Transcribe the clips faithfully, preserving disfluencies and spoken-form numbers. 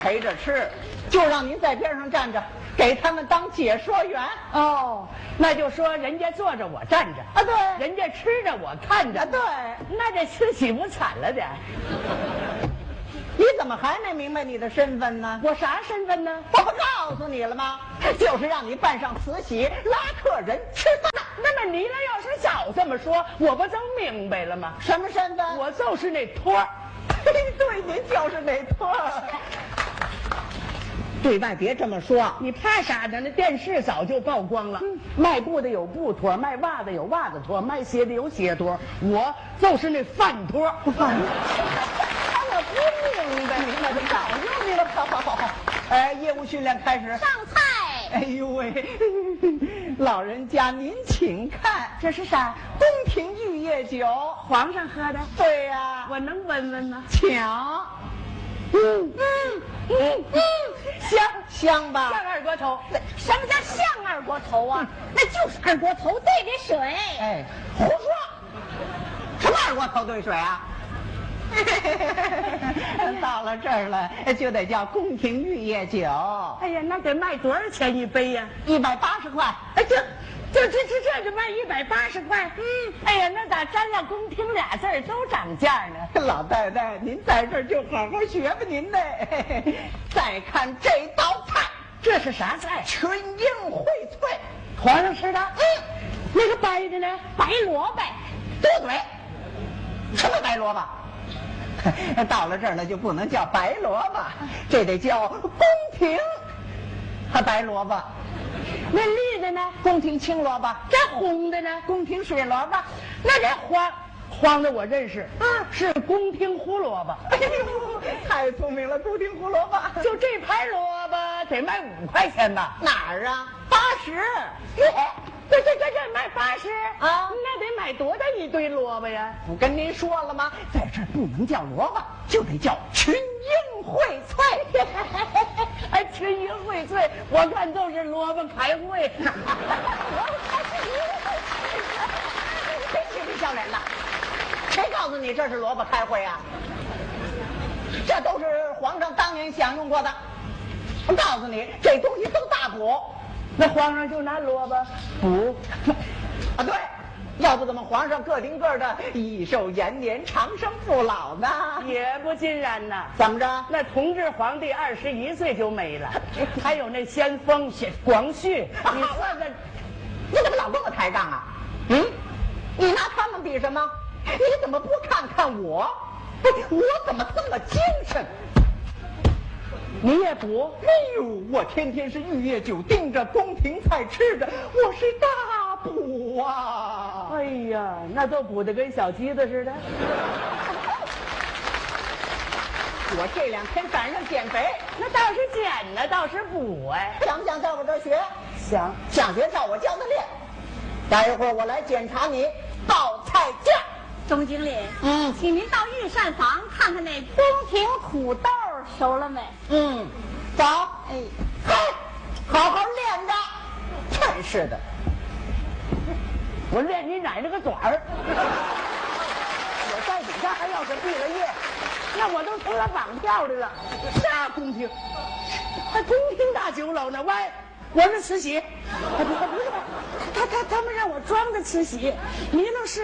陪着吃，就让您在边上站着，给他们当解说员。 哦，那就说人家坐着我站着啊，对， 人家吃着我看着， 啊，对， 那这慈禧不惨了点？ 你怎么还没明白你的身份呢？ 我啥身份呢？ 我不告诉你了吗？就是让你扮上慈禧，拉客人吃饭。 那么你呢？要是早这么说，我不就明白了吗？ 什么身份？ 我就是那托儿。 对，您就是那托儿。对外别这么说， 你怕啥呢？那电视早就曝光了，嗯、卖布的有布托，卖袜子有袜子托，卖鞋的有鞋托，我就是那饭托。 饭托。我不明白，明白就早就明白。好好好好，哎，业务训练开始。 上菜。 哎呦喂，老人家您请看， 这是啥？ 宫廷玉液酒， 皇上喝的。 对呀、啊， 我能闻闻吗？ 抢。 嗯嗯嗯嗯，香香吧？ 像二锅头。什么叫像二锅头啊？那就是二锅头兑的水。 哎，胡说！什么二锅头兑水啊？到了这儿了，就得叫宫廷玉液酒。 哎呀，那得卖多少钱一杯呀？ 一百八十块。 哎，这这这这这就卖一百八十块。嗯，哎呀，那咋沾上宫廷俩字儿都涨价呢？ 老太太，您在这儿就好好学吧您呢。再看这道菜， 这是啥菜？ 群英荟萃， 皇上吃的。 嗯， 那个白的呢？ 白萝卜。 多嘴。什么白萝卜？到了这儿了就不能叫白萝卜，这得叫宫廷和白萝卜。 那绿的呢？ 宫廷青萝卜。 这红的呢？ 宫廷水萝卜。 那这黄黄的我认识，啊，是宫廷胡萝卜。 哎呦，太聪明了，宫廷胡萝卜。 就这盘萝卜得卖五块钱吧？ 哪儿啊？八十。 这这这这卖八十啊？ 那得买多大一堆萝卜呀？ 我跟您说了吗？在这儿不能叫萝卜，就得叫群英荟萃。 哎，群英荟萃，我看都是萝卜开会。 谁嬉皮笑脸的？谁告诉你这是萝卜开会啊？这都是皇上当年享用过的。我告诉你，这东西都大补。 那皇上就拿萝卜补啊？对，要不怎么皇上个顶个的益寿延年、长生不老呢？ 也不尽然呐。 怎么着？ 那同治皇帝二十一岁就没了，还有那先锋广旭， 啊、 你说这， 你怎么老跟我抬杠啊？嗯，你拿他们比什么？你怎么不看看我？我怎么这么精神？ 你也补？ 哎呦，我天天是玉液酒盯着，宫廷菜吃着，我是大补啊！ 哎呀，那都补得跟小鸡子似的。 我这两天赶上减肥， 那倒是减呢，倒是补哎。 想不想在我这儿学？ 想， 想学照我教的练。待一会儿我来检查你报菜价。 钟经理， 嗯， 请您到御膳房看看那宫廷土豆熟了没？ 嗯，走。哎，嘿，好好练着。真是的， 我练你奶奶个爪儿！我在底下还要是毕了业，那我都成了绑票的了。啥宫廷？还宫廷大酒楼呢？喂，我是慈禧。不不不是，他他他们让我装的慈禧，你那是。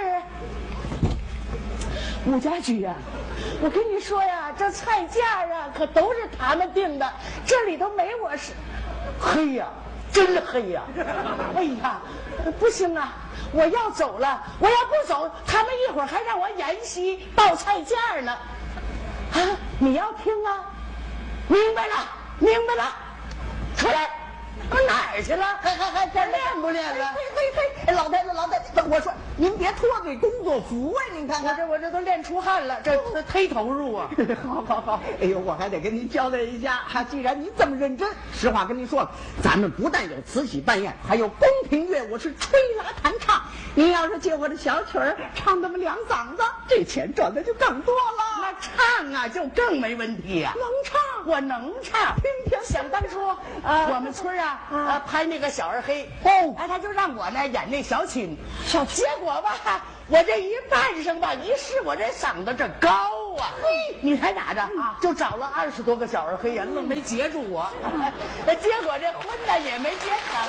武家驹呀、啊，我跟你说呀，这菜价啊可都是他们定的，这里头没我是。黑呀，真黑呀！哎呀，不行啊，我要走了，我要不走，他们一会儿还让我演戏报菜价呢。啊，你要听啊？明白了，明白了，出来。我哪儿去了？ 还还还这练不练了？ 嘿嘿嘿，老太太，老太太，我说您别脱这工作服啊！您看看， 我这我这都练出汗了，这这忒投入啊！ 好好好，哎呦，我还得跟您交代一下哈，既然您这么认真，实话跟您说了，咱们不但有慈禧扮演，还有宫廷乐，我是吹拉弹唱。您要是借我的小曲儿唱那么两嗓子，这钱赚的就更多了。 那唱啊，就更没问题呀、啊， 能唱， 我能唱。 听听， 想当初，呃，我们村啊。啊，拍那个小二黑哦，哎，他就让我呢演那小青，小结果吧，我这一扮上吧，一试我这嗓子这高啊！你猜咋着啊？就找了二十多个小二黑呀，愣没截住我。结果这婚呢也没结成。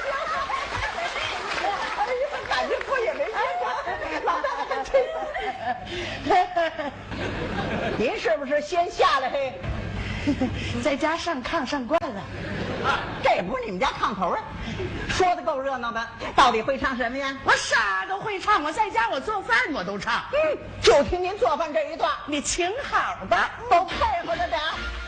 哎呀，感觉婚也没结成。老大，您是不是先下来嘿？ 在家上炕上惯了。 这不是你们家炕头啊？说的够热闹的，到底会唱什么呀？ 我啥都会唱，我在家我做饭我都唱。 嗯，就听您做饭这一段， 你请好吧， 都配合着点。